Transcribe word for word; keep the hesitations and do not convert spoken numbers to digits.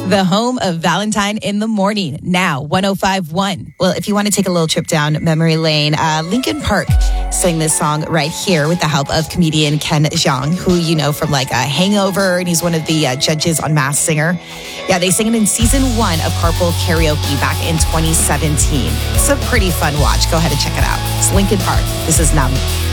The home of Valentine in the Morning, now one oh five point one. Well, if you want to take a little trip down memory lane, uh, Linkin Park sang this song right here with the help of comedian Ken Jeong, who you know from like a Hangover, and he's one of the uh, judges on Masked Singer. Yeah, they sang it in season one of Carpool Karaoke back in twenty seventeen. It's a pretty fun watch. Go ahead and check it out. It's Linkin Park. This is Numb.